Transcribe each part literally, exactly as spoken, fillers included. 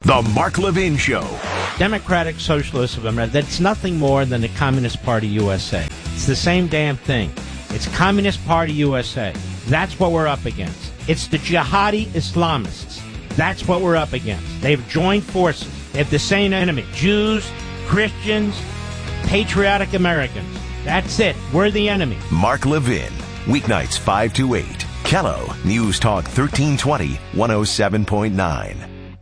The Mark Levin Show. Democratic Socialists of America, that's nothing more than the Communist Party U S A. It's the same damn thing. It's Communist Party U S A. That's what we're up against. It's the jihadi Islamists. That's what we're up against. They've joined forces. They have the same enemy. Jews, Christians, patriotic Americans. That's it. We're the enemy. Mark Levin. Weeknights five to eight. Kello, News Talk thirteen twenty, one oh seven point nine.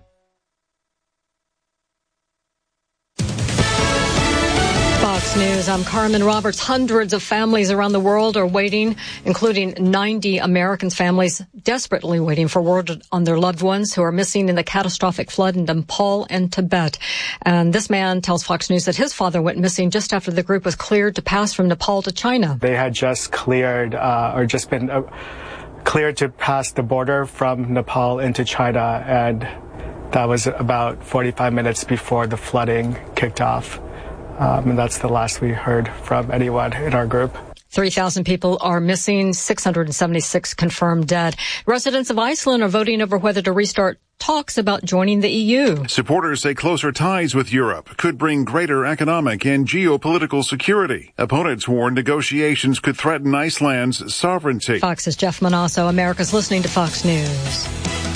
Fox News, I'm Carmen Roberts. Hundreds of families around the world are waiting, including ninety American families desperately waiting for word on their loved ones who are missing in the catastrophic flood in Nepal and Tibet. And this man tells Fox News that his father went missing just after the group was cleared to pass from Nepal to China. They had just cleared uh, or just been uh, cleared to pass the border from Nepal into China, and that was about forty-five minutes before the flooding kicked off. Um, and that's the last we heard from anyone in our group. three thousand people are missing, six hundred seventy-six confirmed dead. Residents of Iceland are voting over whether to restart talks about joining the E U. Supporters say closer ties with Europe could bring greater economic and geopolitical security. Opponents warn negotiations could threaten Iceland's sovereignty. Fox's Jeff Manasso. America's listening to Fox News.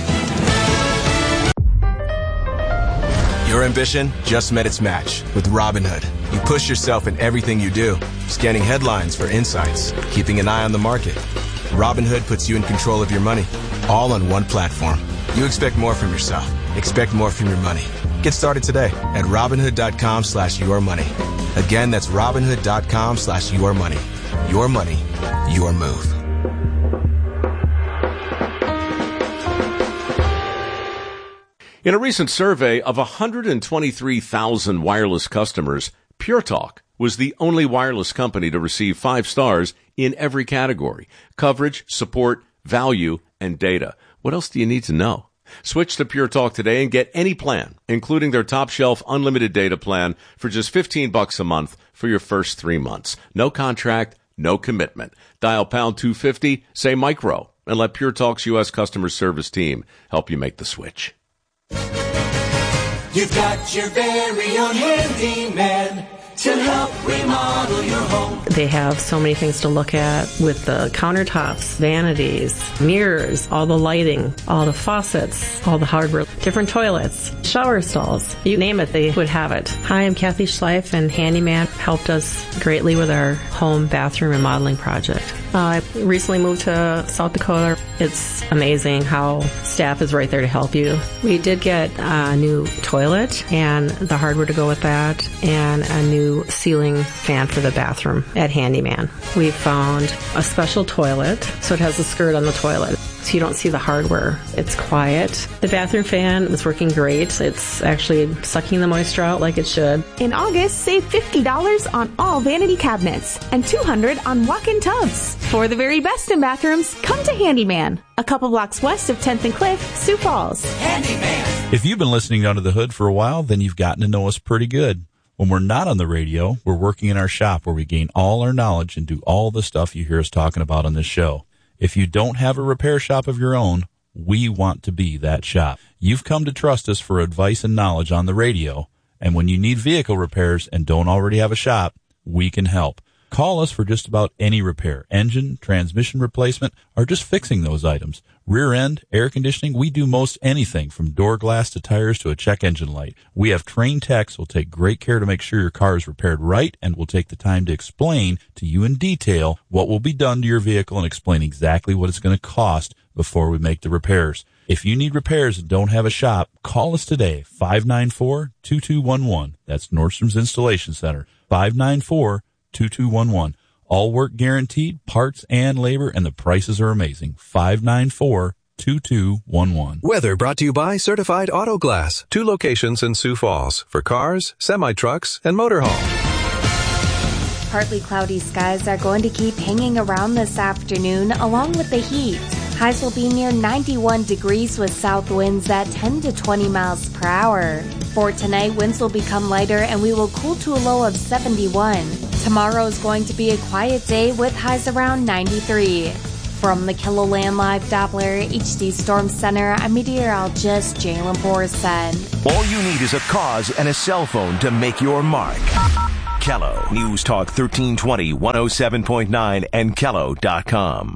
Your ambition just met its match with Robinhood. You push yourself in everything you do, scanning headlines for insights, keeping an eye on the market. Robinhood puts you in control of your money, all on one platform. You expect more from yourself. Expect more from your money. Get started today at Robinhood.com slash your money. Again, that's Robinhood.com slash your money. Your money, your move. In a recent survey of one hundred twenty-three thousand wireless customers, Pure Talk was the only wireless company to receive five stars in every category: coverage, support, value, and data. What else do you need to know? Switch to Pure Talk today and get any plan, including their top shelf unlimited data plan, for just fifteen bucks a month for your first three months. No contract, no commitment. Dial pound two fifty, say micro, and let Pure Talk's U S customer service team help you make the switch. You've got your very own handyman to help remodel your home. They have so many things to look at with the countertops, vanities, mirrors, all the lighting, all the faucets, all the hardware, different toilets, shower stalls. You name it, they would have it. Hi, I'm Kathy Schleif, and Handyman helped us greatly with our home bathroom remodeling project. Uh, I recently moved to South Dakota. It's amazing how staff is right there to help you. We did get a new toilet and the hardware to go with that, and a new ceiling fan for the bathroom at Handyman. We found a special toilet, so it has a skirt on the toilet, so you don't see the hardware. It's quiet. The bathroom fan is working great. It's actually sucking the moisture out like it should. In August, save fifty dollars on all vanity cabinets and two hundred dollars on walk-in tubs. For the very best in bathrooms, come to Handyman, a couple blocks west of tenth and Cliff, Sioux Falls. Handyman. If you've been listening to Under the Hood for a while, then you've gotten to know us pretty good. When we're not on the radio, we're working in our shop where we gain all our knowledge and do all the stuff you hear us talking about on this show. If you don't have a repair shop of your own, we want to be that shop. You've come to trust us for advice and knowledge on the radio, and when you need vehicle repairs and don't already have a shop, we can help. Call us for just about any repair, engine, transmission replacement, or just fixing those items. Rear end, air conditioning, we do most anything from door glass to tires to a check engine light. We have trained techs who will take great care to make sure your car is repaired right, and will take the time to explain to you in detail what will be done to your vehicle and explain exactly what it's going to cost before we make the repairs. If you need repairs and don't have a shop, call us today, five nine four, two two one one. That's Nordstrom's Installation Center, five nine four, two two one one. All work guaranteed, parts and labor, and the prices are amazing. five nine four, two two one one. Weather brought to you by Certified Auto Glass. Two locations in Sioux Falls for cars, semi-trucks, and motorhome. Partly cloudy skies are going to keep hanging around this afternoon along with the heat. Highs will be near ninety-one degrees with south winds at ten to twenty miles per hour. For tonight, winds will become lighter and we will cool to a low of seventy-one. Tomorrow is going to be a quiet day with highs around ninety-three. From the KiloLand Live Doppler H D Storm Center, I'm meteorologist Jalen Borson. All you need is a cause and a cell phone to make your mark. Kello News Talk thirteen twenty, one oh seven point nine, and Kello dot com.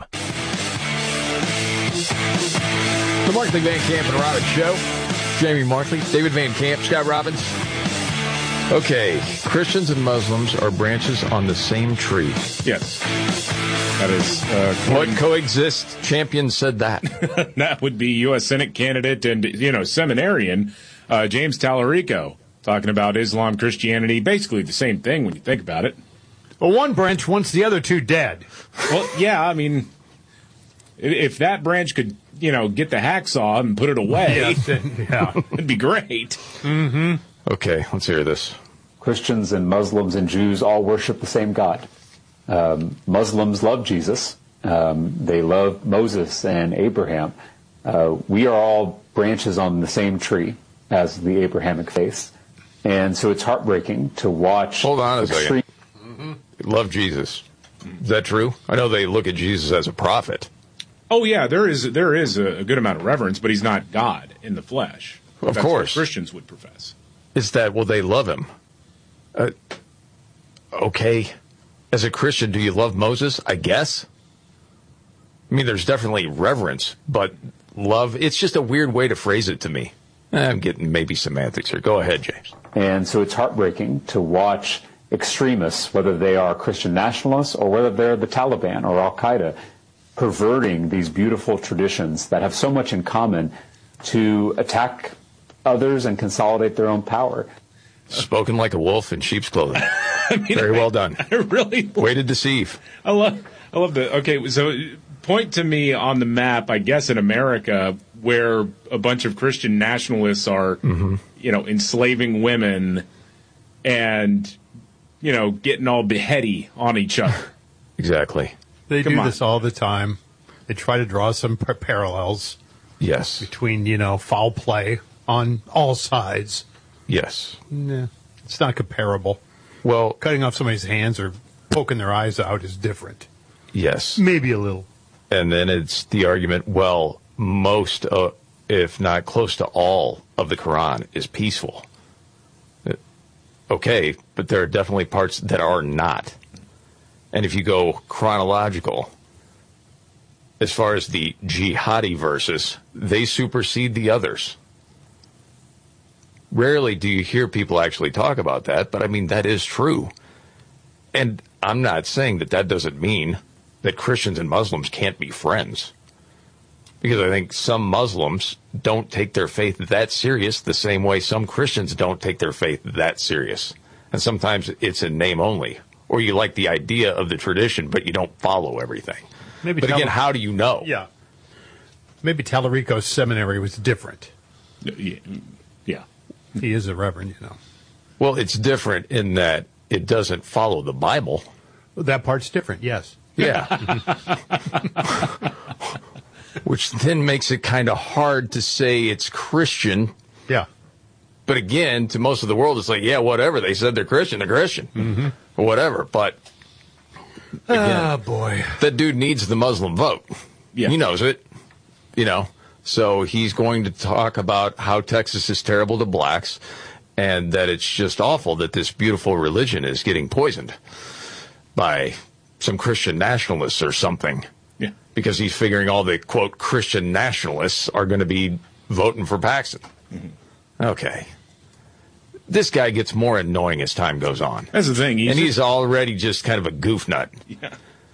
The Markley, Van Camp, and Robbins Show. Jamie Markley, David Van Camp, Scott Robbins. Okay, Christians and Muslims are branches on the same tree. Yes. That is... Uh, what coexist champion said that? That would be U S Senate candidate and, you know, seminarian uh, James Tallarico, talking about Islam, Christianity, basically the same thing when you think about it. Well, one branch wants the other two dead. Well, yeah, I mean, if that branch could, you know, get the hacksaw and put it away, yes, yeah. It'd be great. Mm-hmm. Okay, let's hear this. Christians and Muslims and Jews all worship the same God. Um, Muslims love Jesus. Um, they love Moses and Abraham. Uh, we are all branches on the same tree as the Abrahamic faith. And so it's heartbreaking to watch. Hold on a extreme- second. Mm-hmm. Love Jesus. Is that true? I know they look at Jesus as a prophet. Oh, yeah, there is there is a good amount of reverence, but he's not God in the flesh. Of That's course. what Christians would profess. Is that, well, they love him. Uh, okay. As a Christian, do you love Moses? I guess. I mean, there's definitely reverence, but love, it's just a weird way to phrase it to me. I'm getting maybe semantics here. Go ahead, James. And so it's heartbreaking to watch extremists, whether they are Christian nationalists or whether they're the Taliban or Al-Qaeda, perverting these beautiful traditions that have so much in common to attack others and consolidate their own power. Spoken like a wolf in sheep's clothing. I mean, Very well done. I really way to deceive. I love, I love the. Okay, so point to me on the map, I guess in America, where a bunch of Christian nationalists are, mm-hmm. you know, enslaving women and, you know, getting all beheady on each other. Exactly. They Come do on. this all the time. They try to draw some par- parallels. Yes. Between, you know, foul play on all sides. Yes. Nah, it's not comparable. Well, cutting off somebody's hands or poking their eyes out is different. Yes. Maybe a little. And then it's the argument, well, most, uh, if not close to all, of the Quran is peaceful. Okay, but there are definitely parts that are not. And if you go chronological, as far as the jihadi verses, they supersede the others. Rarely do you hear people actually talk about that, but I mean, that is true. And I'm not saying that that doesn't mean that Christians and Muslims can't be friends. Because I think some Muslims don't take their faith that serious the same way some Christians don't take their faith that serious. And sometimes it's in name only. Or you like the idea of the tradition, but you don't follow everything. Maybe but Tal- again, how do you know? Yeah. Maybe Tallarico's seminary was different. Yeah. yeah. He is a reverend, you know. Well, it's different in that it doesn't follow the Bible. Well, that part's different, yes. Yeah. Which then makes it kind of hard to say it's Christian. Yeah. But again, to most of the world, it's like, yeah, whatever. They said they're Christian, they're Christian. Mm-hmm. Or whatever. But again, oh, boy. That dude needs the Muslim vote. Yeah. He knows it. You know. So he's going to talk about how Texas is terrible to blacks and that it's just awful that this beautiful religion is getting poisoned by some Christian nationalists or something. Yeah. Because he's figuring all the, quote, Christian nationalists are going to be voting for Paxton. Mm-hmm. Okay. This guy gets more annoying as time goes on. That's the thing. He's and just, he's already just kind of a goof nut. Yeah.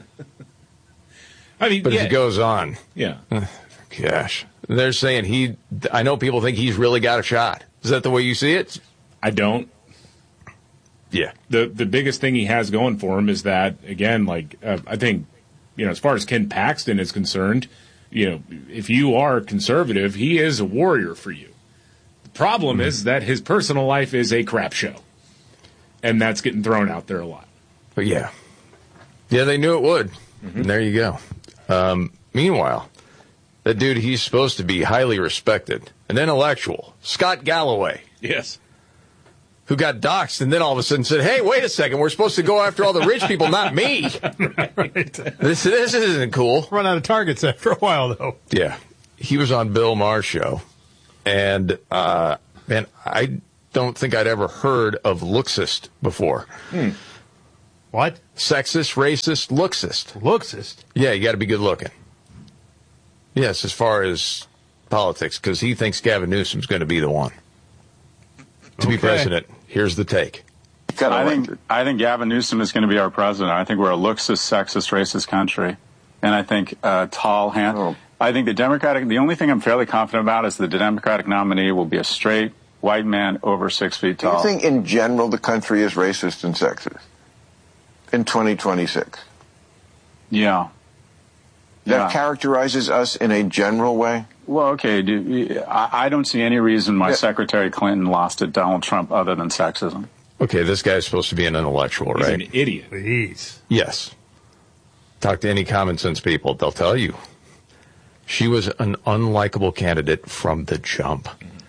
I mean, but yeah. as it goes on. Yeah. Gosh. They're saying he, I know people think he's really got a shot. Is that the way you see it? I don't. Yeah. The the biggest thing he has going for him is that, again, like, uh, I think, you know, as far as Ken Paxton is concerned, you know, if you are conservative, he is a warrior for you. The problem mm-hmm. is that his personal life is a crap show. And that's getting thrown out there a lot. But yeah. Yeah, they knew it would. Mm-hmm. And there you go. Um, meanwhile, that dude, he's supposed to be highly respected, an intellectual, Scott Galloway. Yes. who got doxxed and then all of a sudden said, hey, wait a second, we're supposed to go after all the rich people, not me. Right. This, this isn't cool. Run out of targets after a while, though. Yeah. He was on Bill Maher's show. And, uh, man, I don't think I'd ever heard of looksist before. Hmm. What? Sexist, racist, looksist. Looksist? Yeah, you got to be good looking. Yes, as far as politics, because he thinks Gavin Newsom's going to be the one to Okay. be president. Here's the take. I think I think Gavin Newsom is going to be our president. I think we're a looksist, sexist, racist country, and I think uh, tall, hand. Oh. I think the Democratic. The only thing I'm fairly confident about is the Democratic nominee will be a straight white man over six feet Do you tall. think in general the country is racist and sexist in twenty twenty-six? Yeah. That Yeah. characterizes us in a general way? Well, okay. Do, I, I don't see any reason why Yeah. Secretary Clinton lost to Donald Trump other than sexism. Okay, this guy's supposed to be an intellectual, He's right? an idiot. Please. Yes. Talk to any common sense people. They'll tell you. She was an unlikable candidate from the jump.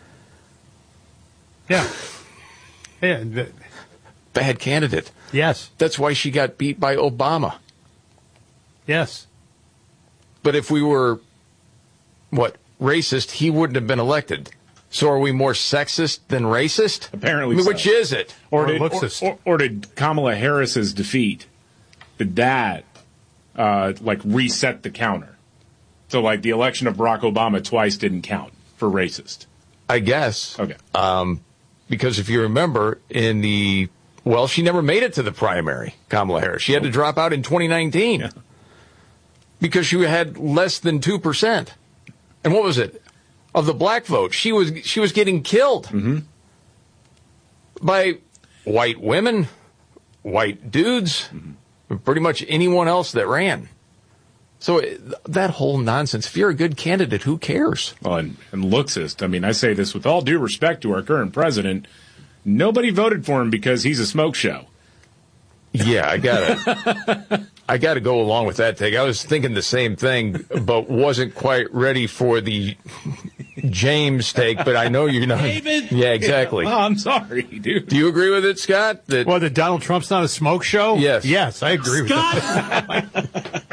Yeah. Yeah. th- Bad candidate. Yes. That's why she got beat by Obama. Yes. But if we were, what, racist, he wouldn't have been elected. So are we more sexist than racist? Apparently I mean, so. Which is it? Or, Or did, or, looksist. or, or did Kamala Harris's defeat, did that, uh, like, reset the counter? So, like, the election of Barack Obama twice didn't count for racist. I guess. Okay. Um, because if you remember, in the, well, she never made it to the primary, Kamala Harris. She had to drop out in twenty nineteen. Yeah. Because she had less than two percent. And what was it? Of the black vote, she was she was getting killed Mm-hmm. by white women, white dudes, Mm-hmm. pretty much anyone else that ran. So it, that whole nonsense, if you're a good candidate, who cares? Well, and, and looksist. I mean, I say this with all due respect to our current president. Nobody voted for him because he's a smoke show. Yeah, I gotta, I gotta go along with that take. I was thinking the same thing, but wasn't quite ready for the James take. But I know you're not. David. Yeah, exactly. Oh, I'm sorry, dude. Do you agree with it, Scott? That Well, that Donald Trump's not a smoke show? Yes. Yes, I agree with that.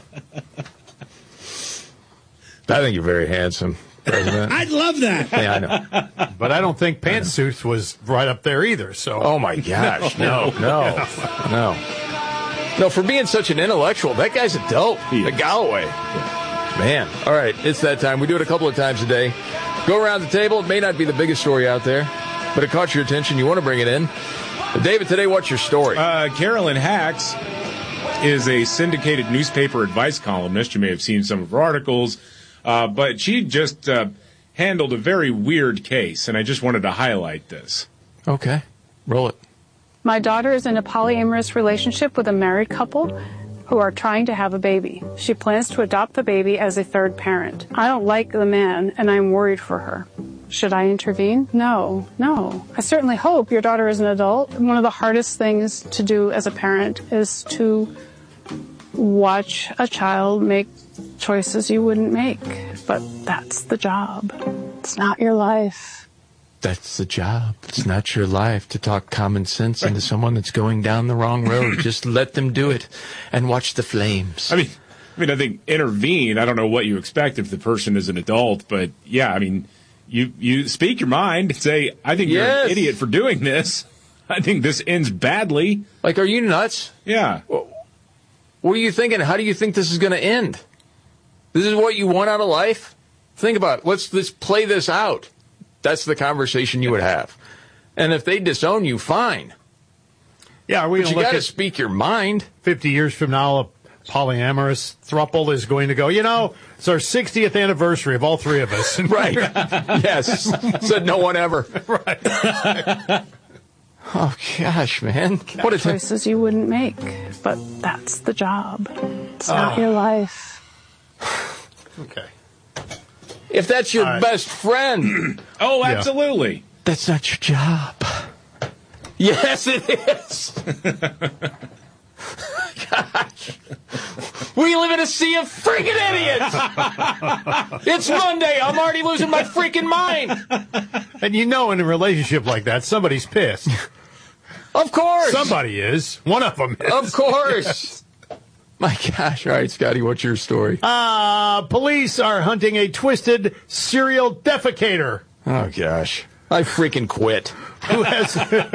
I think you're very handsome, President. I'd love that. Yeah, I know. But I don't think Pantsuits was right up there either. So. Oh my gosh, no, no, no, no! For being such an intellectual, that guy's a dope. The Galloway, man. All right, it's that time. We do it a couple of times a day. Go around the table. It may not be the biggest story out there, but it caught your attention. You want to bring it in. David, today, what's your story? Uh, Carolyn Hacks is a syndicated newspaper advice columnist. You may have seen some of her articles, uh, but she just uh, handled a very weird case, and I just wanted to highlight this. Okay, roll it. My daughter is in a polyamorous relationship with a married couple who are trying to have a baby. She plans to adopt the baby as a third parent. I don't like the man, and I'm worried for her. Should I intervene? No, no. I certainly hope your daughter is an adult. One of the hardest things to do as a parent is to watch a child make choices you wouldn't make. But that's the job. It's not your life. That's the job. It's not your life to talk common sense into someone that's going down the wrong road. Just let them do it and watch the flames. I mean, I mean, I think intervene. I don't know what you expect if the person is an adult, but yeah, I mean, you you speak your mind and say, I think you're Yes. an idiot for doing this. I think this ends badly. Like, are you nuts? Yeah. What are you thinking? How do you think this is going to end? This is what you want out of life? Think about it. Let's let's play this out. That's the conversation you would have. And if they disown you, fine. Yeah, are we But going you to look got to at speak your mind. fifty years from now, a polyamorous throuple is going to go, you know, it's our sixtieth anniversary of all three of us. Right. Yes. Said no one ever. Right. Oh, gosh, man. What are choices you wouldn't make? But that's the job. It's not Oh. your life. Okay. If that's your right. best friend. Oh, Yeah. absolutely. That's not your job. Yes, it is. Gosh. We live in a sea of freaking idiots. It's Monday. I'm already losing my freaking mind. And you know, in a relationship like that, somebody's pissed. Of course. Somebody is. One of them is. Of course. My gosh. All right, Scotty, what's your story? Uh, police are hunting a twisted serial defecator. Oh, gosh. I freaking quit. Who has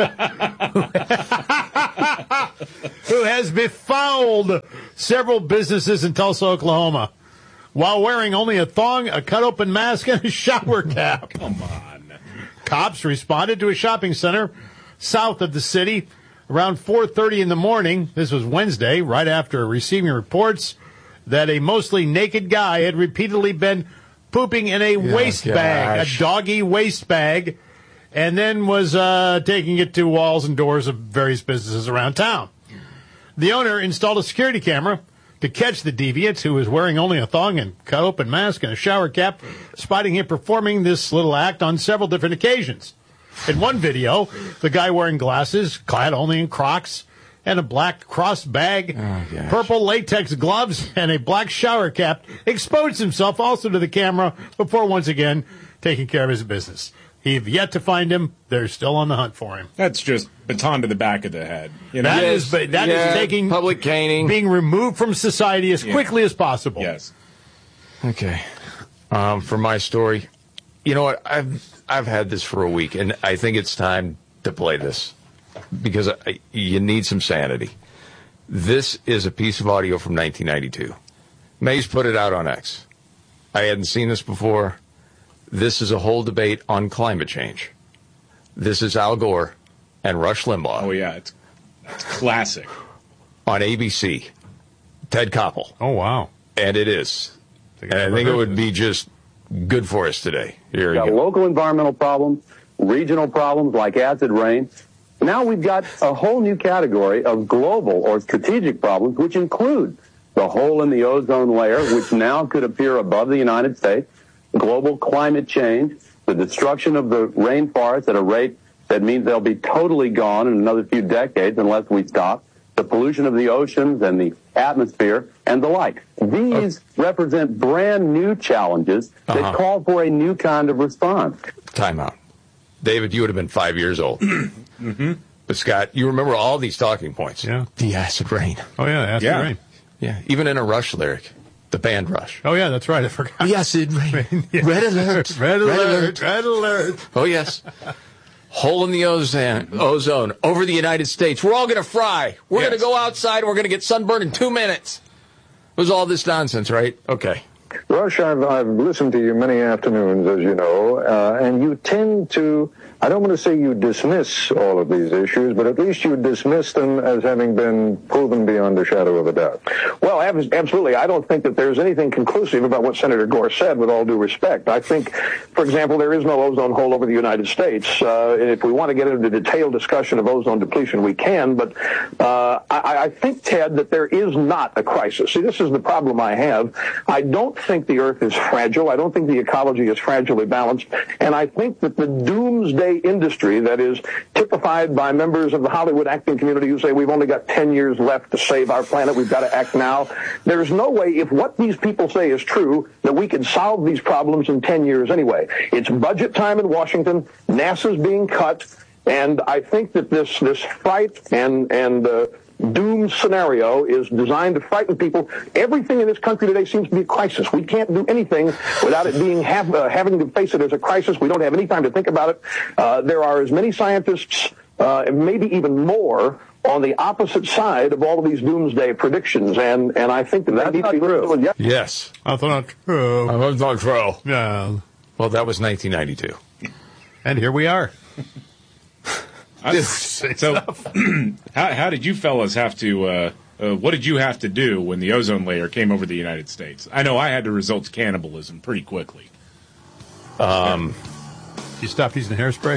who has befouled several businesses in Tulsa, Oklahoma, while wearing only a thong, a cut-open mask, and a shower cap. Come on. Cops responded to a shopping center south of the city around four thirty in the morning. This was Wednesday, right after receiving reports that a mostly naked guy had repeatedly been pooping in a Yeah, waste bag, gosh. a doggy waste bag, and then was uh, taking it to walls and doors of various businesses around town. The owner installed a security camera to catch the deviant, who was wearing only a thong and cut-open mask and a shower cap, spotting him performing this little act on several different occasions. In one video, the guy wearing glasses, clad only in Crocs, and a black cross bag, Oh, purple latex gloves, and a black shower cap, exposed himself also to the camera before once again taking care of his business. He've yet to find him. They're still on the hunt for him. That's just baton to the back of the head. You know? That is, that yeah, is taking public caning, being removed from society as Yeah. quickly as possible. Yes. Okay. Um, for my story, you know what? I've I've had this for a week, and I think it's time to play this because I, you need some sanity. This is a piece of audio from nineteen ninety-two. Mays put it out on X. I hadn't seen this before. This is a whole debate on climate change. This is Al Gore and Rush Limbaugh. Oh, yeah. It's, it's classic. On A B C. Ted Koppel. Oh, wow. And it is. think And I I've think it heard would this. be just good for us today. Here we We've got go. local environmental problems, regional problems like acid rain. Now we've got a whole new category of global or strategic problems, which include the hole in the ozone layer, which now could appear above the United States, global climate change, the destruction of the rainforest at a rate that means they'll be totally gone in another few decades unless we stop, the pollution of the oceans and the atmosphere, and the like. These represent brand new challenges that Uh-huh. call for a new kind of response. Time out. David, you would have been five years old. mm-hmm. But Scott, you remember all these talking points. Yeah. The acid rain. Oh, yeah, acid yeah. rain. Yeah, even in a Rush lyric, the band Rush. Oh, yeah, that's right. I forgot. The acid rain. Red alert. Red alert. Red alert. Oh, yes. Hole in the ozone, ozone over the United States. We're all going to fry. We're Yes. going to go outside. We're going to get sunburned in two minutes. It was all this nonsense, right? Okay. Rush, I've, I've listened to you many afternoons, as you know, uh, and you tend to, I don't want to say you dismiss all of these issues, but at least you dismiss them as having been proven beyond a shadow of a doubt. Well, ab- absolutely. I don't think that there's anything conclusive about what Senator Gore said, with all due respect. I think, for example, there is no ozone hole over the United States. Uh, and if we want to get into detailed discussion of ozone depletion, we can. But uh, I, I think, Ted, that there is not a crisis. See, this is the problem I have. I don't think the Earth is fragile. I don't think the ecology is fragilely balanced. And I think that the doomsday industry that is typified by members of the Hollywood acting community who say we've only got ten years left to save our planet, we've got to act now. There's no way, if what these people say is true, that we can solve these problems in ten years anyway. It's budget time in Washington. NASA's being cut. And I think that this, this fright and, and, uh, doom scenario is designed to frighten people. Everything in this country today seems to be a crisis. We can't do anything without it being have, uh, having to face it as a crisis. We don't have any time to think about it. Uh, there are as many scientists, uh, maybe even more, on the opposite side of all of these doomsday predictions, and and I think that that needs to be true. Yeah. Yes. That's not true. That's not true. Yeah. Well, that was nineteen ninety-two. And here we are. I, so, how, how did you fellas have to? Uh, uh, what did you have to do when the ozone layer came over the United States? I know I had to resort to cannibalism pretty quickly. Um, you stopped using hairspray?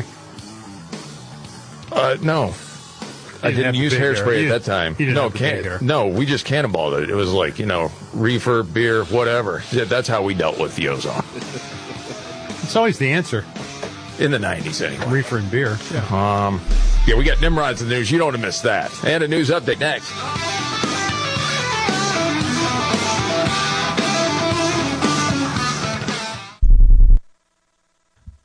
Uh, no, I didn't have didn't the use big hair. hairspray You at that time. you didn't no, have the big can- hair. no, we just cannonballed it. It was like, you know, reefer, beer, whatever. Yeah, that's how we dealt with the ozone. It's always the answer. In the nineties, anyway. Reefer and beer. Yeah. Um, yeah, we got Nimrod's in the news. You don't want to miss that. And a news update next.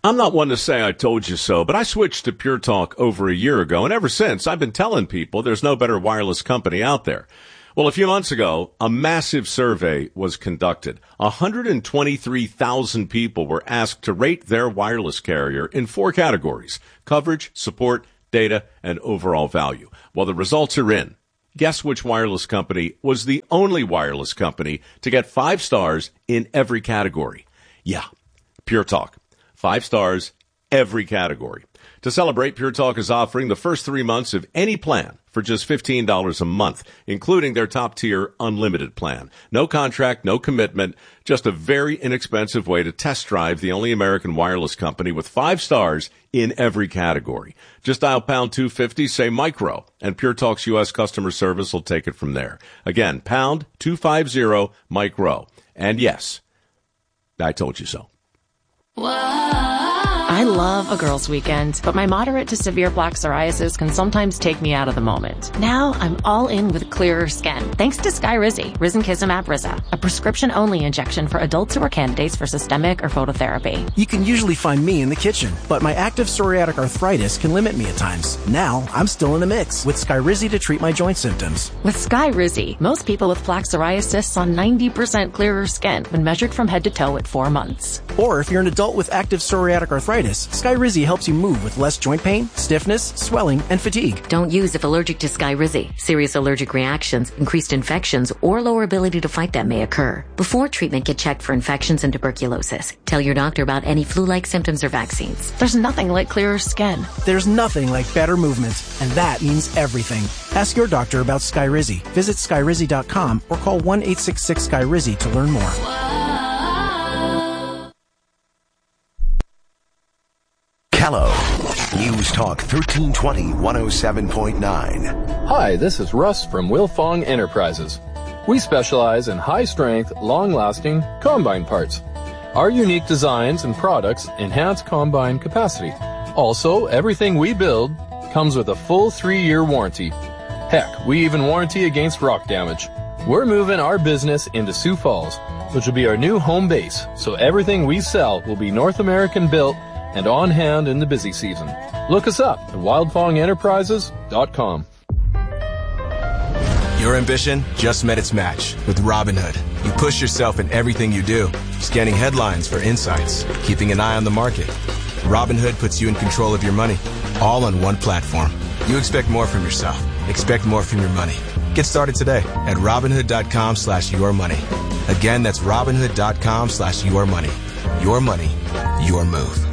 I'm not one to say I told you so, but I switched to Pure Talk over a year ago, and ever since, I've been telling people there's no better wireless company out there. Well, a few months ago, a massive survey was conducted. one hundred twenty-three thousand people were asked to rate their wireless carrier in four categories: coverage, support, data, and overall value. Well, the results are in. Guess which wireless company was the only wireless company to get five stars in every category? Yeah, Pure Talk. Five stars, every category. To celebrate, Pure Talk is offering the first three months of any plan for just fifteen dollars a month, including their top-tier unlimited plan. No contract, no commitment, just a very inexpensive way to test drive the only American wireless company with five stars in every category. Just dial pound two fifty, say micro, and Pure Talk's U S customer service will take it from there. Again, pound two fifty, micro. And yes, I told you so. I love a girls' weekend, but my moderate to severe plaque psoriasis can sometimes take me out of the moment. Now I'm all in with clearer skin, thanks to Skyrizi, risankizumab Riza, a prescription-only injection for adults who are candidates for systemic or phototherapy. You can usually find me in the kitchen, but my active psoriatic arthritis can limit me at times. Now I'm still in the mix with Skyrizi to treat my joint symptoms. With Skyrizi, most people with plaque psoriasis saw ninety percent clearer skin when measured from head to toe at four months. Or if you're an adult with active psoriatic arthritis, Skyrizi helps you move with less joint pain, stiffness, swelling, and fatigue. Don't use if allergic to Skyrizi. Serious allergic reactions, increased infections, or lower ability to fight them may occur. Before treatment, get checked for infections and tuberculosis. Tell your doctor about any flu-like symptoms or vaccines. There's nothing like clearer skin. There's nothing like better movement, and that means everything. Ask your doctor about Skyrizi. Visit Skyrizi dot com or call one eight six six Skyrizi to learn more. Kello. News Talk thirteen twenty, one oh seven point nine. Hi, this is Russ from Wilfong Enterprises. We specialize in high-strength, long-lasting combine parts. Our unique designs and products enhance combine capacity. Also, everything we build comes with a full three-year warranty. Heck, we even warranty against rock damage. We're moving our business into Sioux Falls, which will be our new home base, so everything we sell will be North American built and on hand in the busy season. Look us up at wildfong enterprises dot com. Your ambition just met its match with Robinhood. You push yourself in everything you do, scanning headlines for insights, keeping an eye on the market. Robinhood puts you in control of your money, all on one platform. You expect more from yourself. Expect more from your money. Get started today at Robinhood.com slash your money. Again, that's Robinhood.com slash your money. Your money, your move.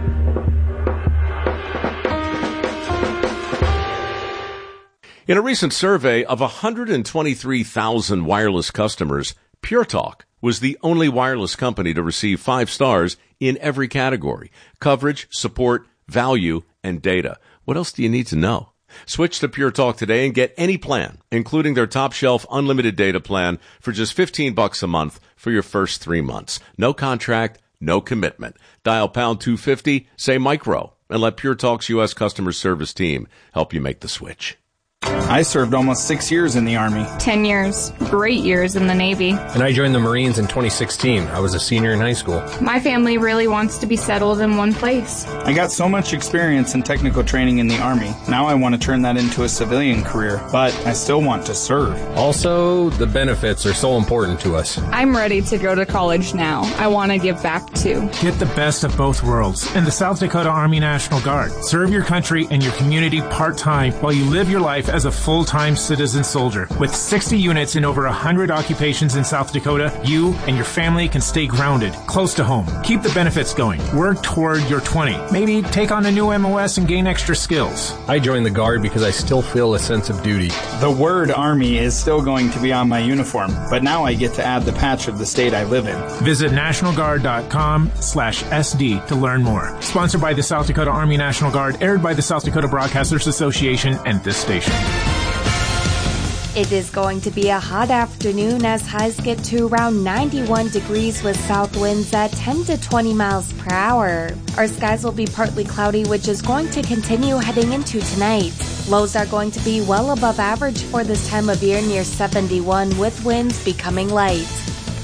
In a recent survey of one hundred twenty-three thousand wireless customers, Pure Talk was the only wireless company to receive five stars in every category: coverage, support, value, and data. What else do you need to know? Switch to Pure Talk today and get any plan, including their top shelf unlimited data plan, for just fifteen bucks a month for your first three months. No contract, no commitment. Dial pound two fifty, say micro, and let Pure Talk's U S customer service team help you make the switch. I served almost six years in the Army. Ten years. Great years in the Navy. And I joined the Marines in twenty sixteen. I was a senior in high school. My family really wants to be settled in one place. I got so much experience and technical training in the Army. Now I want to turn that into a civilian career, but I still want to serve. Also, the benefits are so important to us. I'm ready to go to college now. I want to give back too. Get the best of both worlds in the South Dakota Army National Guard. Serve your country and your community part-time while you live your life as a full-time citizen soldier. With sixty units in over one hundred occupations in South Dakota, you and your family can stay grounded, close to home. Keep the benefits going. Work toward your twenty. Maybe take on a new M O S and gain extra skills. I joined the Guard because I still feel a sense of duty. The word Army is still going to be on my uniform, but now I get to add the patch of the state I live in. Visit national guard dot com slash S D to learn more. Sponsored by the South Dakota Army National Guard, aired by the South Dakota Broadcasters Association and this station. It is going to be a hot afternoon as highs get to around ninety-one degrees with south winds at ten to twenty miles per hour. Our skies will be partly cloudy, which is going to continue heading into tonight. Lows are going to be well above average for this time of year, near seventy-one, with winds becoming light.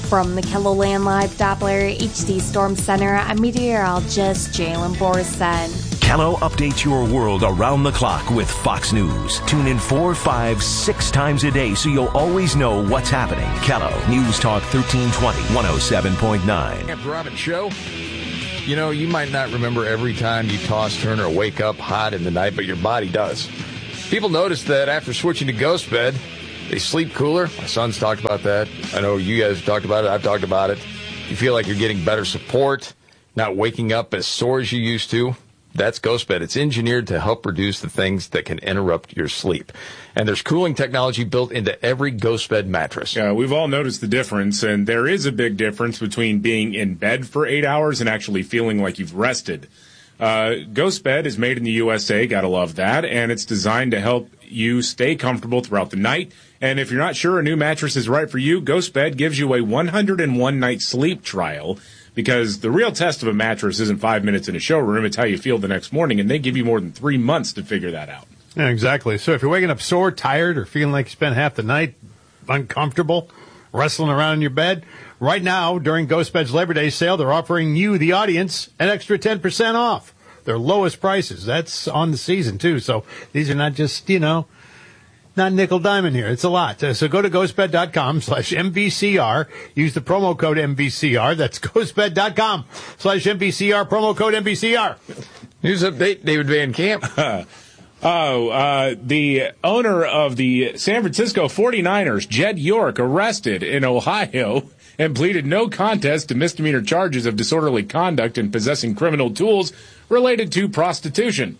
From the KELOLAND Live Doppler H D Storm Center, I'm meteorologist Jalen Borson. Kello updates your world around the clock with Fox News. Tune in four, five, six times a day so you'll always know what's happening. Kello, News Talk thirteen twenty, one oh seven point nine. After Robin Show, you know, you might not remember every time you toss, turn, or wake up hot in the night, but your body does. People notice that after switching to Ghost Bed, they sleep cooler. My son's talked about that. I know you guys have talked about it. I've talked about it. You feel like you're getting better support, not waking up as sore as you used to. That's Ghost Bed. It's engineered to help reduce the things that can interrupt your sleep. And there's cooling technology built into every Ghost Bed mattress. Yeah, we've all noticed the difference, and there is a big difference between being in bed for eight hours and actually feeling like you've rested. Uh, Ghost Bed is made in the U S A, gotta love that, and it's designed to help you stay comfortable throughout the night. And if you're not sure a new mattress is right for you, Ghost Bed gives you a one hundred one night sleep trial. Because the real test of a mattress isn't five minutes in a showroom, it's how you feel the next morning, and they give you more than three months to figure that out. Yeah, exactly. So if you're waking up sore, tired, or feeling like you spent half the night uncomfortable, wrestling around in your bed, right now, during Ghost Bed's Labor Day sale, they're offering you, the audience, an extra ten percent off. Their lowest prices. That's on the season, too. So these are not just, you know, not nickel diamond here. It's a lot. So go to ghostbed.com slash MVCR. Use the promo code M V C R. That's ghostbed.com slash MVCR. Promo code M V C R. News update, David Van Camp. oh, uh, the owner of the San Francisco forty-niners, Jed York, arrested in Ohio and pleaded no contest to misdemeanor charges of disorderly conduct and possessing criminal tools related to prostitution.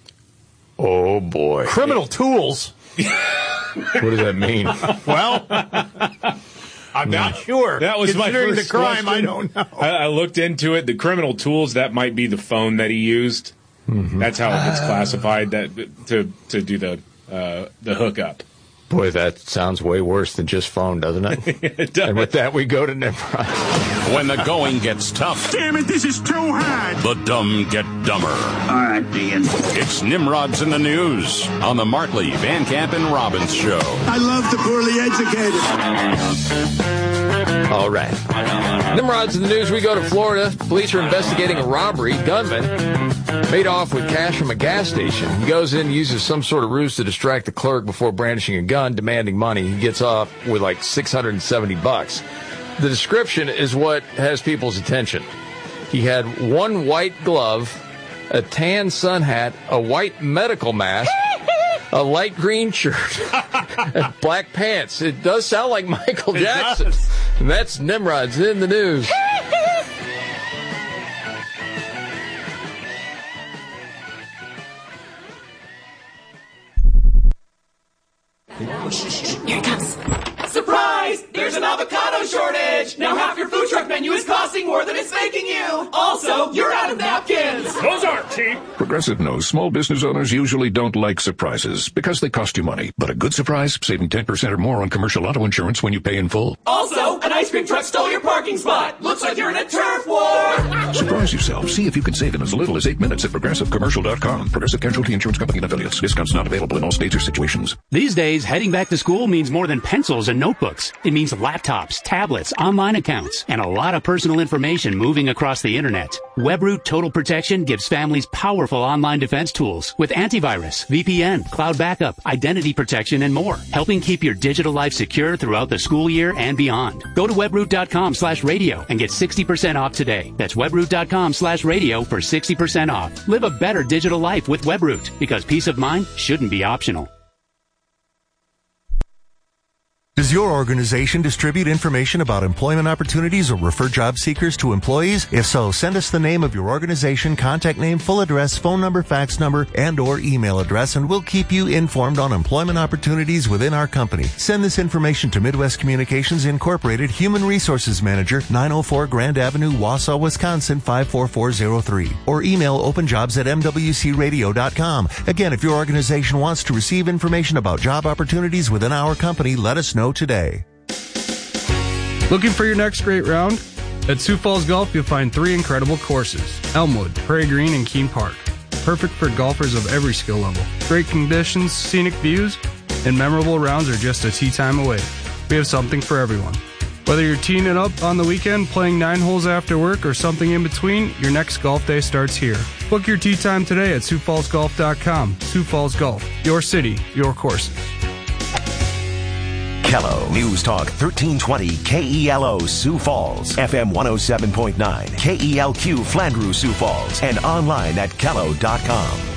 Oh, boy. Criminal tools? What does that mean? Well, I'm not sure. That was my Considering first the crime, question. I don't know. I, I looked into it. The criminal tools, that might be the phone that he used. Mm-hmm. That's how it gets classified, that to to do the uh, the hookup. Boy, that sounds way worse than just phone, doesn't it? It does. And with that, we go to Nimrod. When the going gets tough. Damn it, this is too hard. The dumb get dumber. All right, Ian. It's Nimrod's in the News on the Martley, Van Camp, and Robbins Show. I love the poorly educated. All right. Nimrod's in the News. We go to Florida. Police are investigating a robbery. Gunman made off with cash from a gas station. He goes in, uses some sort of ruse to distract the clerk before brandishing a gun, demanding money. He gets off with like six hundred seventy bucks. The description is what has people's attention. He had one white glove, a tan sun hat, a white medical mask, a light green shirt, and black pants. It does sound like Michael Jackson. And that's Nimrod's in the News. Here it comes. Surprise! There's an avocado shortage! Now half your food truck menu is costing more than it's making you! Also, you're out of napkins! Those aren't cheap! Progressive knows small business owners usually don't like surprises because they cost you money. But a good surprise, saving ten percent or more on commercial auto insurance when you pay in full. Also, an ice cream truck stole your parking spot! Looks like you're in a turf war! Surprise yourself. See if you can save in as little as eight minutes at progressive commercial dot com. Progressive Casualty Insurance Company and affiliates. Discounts not available in all states or situations. These days, heading back to school means more than pencils and notebooks. It means laptops, tablets, online accounts, and a lot of personal information moving across the internet. WebRoot Total Protection gives families powerful online defense tools with antivirus, V P N, cloud backup, identity protection, and more, helping keep your digital life secure throughout the school year and beyond. Go to webroot.com slash radio and get sixty percent off today. That's webroot.com slash radio for sixty percent off. Live a better digital life with WebRoot, because peace of mind shouldn't be optional. Does your organization distribute information about employment opportunities or refer job seekers to employees? If so, send us the name of your organization, contact name, full address, phone number, fax number, and or email address, and we'll keep you informed on employment opportunities within our company. Send this information to Midwest Communications Incorporated, Human Resources Manager, nine oh four Grand Avenue, Wausau, Wisconsin, five four four zero three. Or email openjobs at m w c radio dot com. Again, if your organization wants to receive information about job opportunities within our company, let us know today. Looking for your next great round? At Sioux Falls Golf, you'll find three incredible courses: Elmwood, Prairie Green, and Keene Park. Perfect for golfers of every skill level. Great conditions, scenic views, and memorable rounds are just a tee time away. We have something for everyone. Whether you're teeing it up on the weekend, playing nine holes after work, or something in between, your next golf day starts here. Book your tee time today at Sioux Falls Golf dot com. Sioux Falls Golf, your city, your courses. Kello News Talk thirteen twenty K E L O Sioux Falls, F M one oh seven point nine, K E L Q Flandreau Sioux Falls, and online at Kello dot com.